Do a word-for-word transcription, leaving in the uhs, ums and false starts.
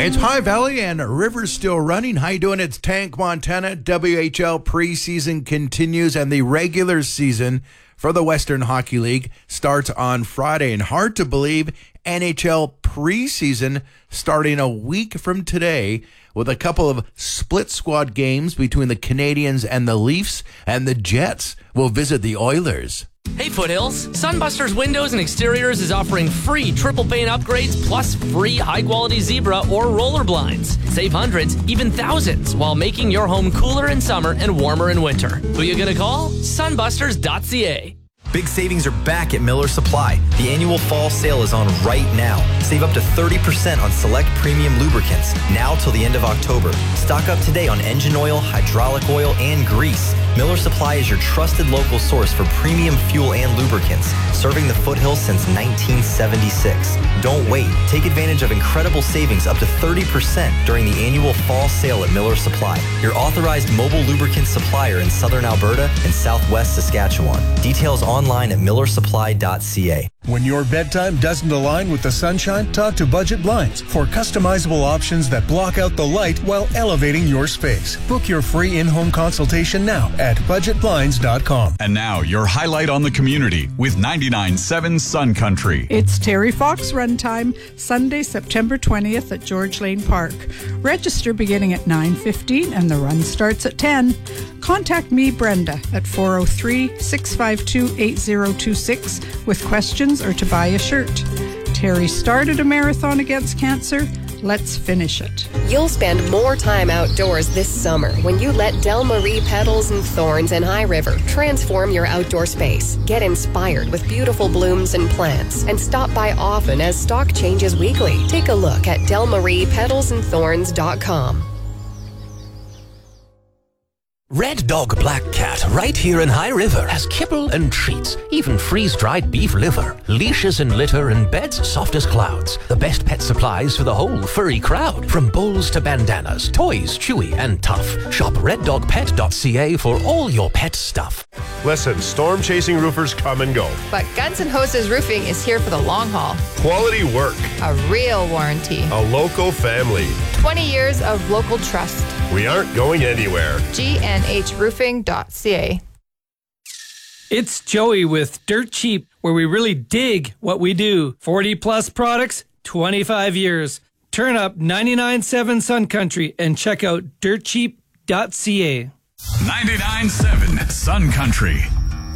It's High Valley and River's still running. How you doing? It's Tank Montana. W H L preseason continues and the regular season for the Western Hockey League starts on Friday. And hard to believe, N H L preseason starting a week from today with a couple of split squad games between the Canadiens and the Leafs, and the Jets will visit the Oilers. Hey Foothills, Sunbusters Windows and Exteriors is offering free triple pane upgrades plus free high-quality zebra or roller blinds. Save hundreds, even thousands, while making your home cooler in summer and warmer in winter. Who you gonna call? sunbusters dot c a. Big savings are back at Miller Supply. The annual fall sale is on right now. Save up to thirty percent on select premium lubricants, now till the end of October. Stock up today on engine oil, hydraulic oil, and grease. Miller Supply is your trusted local source for premium fuel and lubricants, serving the foothills since nineteen seventy-six. Don't wait. Take advantage of incredible savings up to thirty percent during the annual fall sale at Miller Supply, your authorized mobile lubricant supplier in southern Alberta and southwest Saskatchewan. Details online at miller supply dot c a. When your bedtime doesn't align with the sunshine, talk to Budget Blinds for customizable options that block out the light while elevating your space. Book your free in-home consultation now at budget blinds dot com. And now, your highlight on the community with ninety-nine point seven Sun Country. It's Terry Fox Run Time, Sunday, September twentieth at George Lane Park. Register beginning at nine fifteen and the run starts at ten. Contact me, Brenda, at four oh three, six five two, eight oh two six with questions or to buy a shirt. Terry started a marathon against cancer. Let's finish it. You'll spend more time outdoors this summer when you let Del Marie Petals and Thorns in High River transform your outdoor space. Get inspired with beautiful blooms and plants and stop by often as stock changes weekly. Take a look at del marie petals and thorns dot com. Red Dog Black Cat, right here in High River, has kibble and treats, even freeze-dried beef liver, leashes and litter, and beds soft as clouds. The best pet supplies for the whole furry crowd, from bowls to bandanas, toys chewy and tough. Shop red dog pet dot c a for all your pet stuff. Listen, storm-chasing roofers come and go. But Guns N' Hoses Roofing is here for the long haul. Quality work. A real warranty. A local family. twenty years of local trust. We aren't going anywhere. G N H roofing dot c a. It's Joey with Dirt Cheap, where we really dig what we do. forty plus products, twenty-five years. Turn up ninety-nine point seven Sun Country and check out dirt cheap dot c a. ninety-nine point seven Sun Country.